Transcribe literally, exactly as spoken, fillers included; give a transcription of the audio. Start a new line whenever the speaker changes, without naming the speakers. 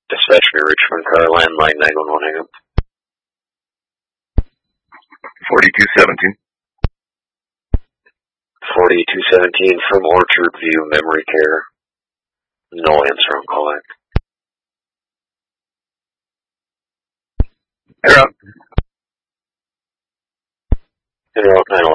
Dispatch me, Richmond car, landline nine one one, hang up.
forty-two seventeen.
forty-two seventeen from Orchard View Memory Care. No answer on calling.
You're up.
Interrupt nine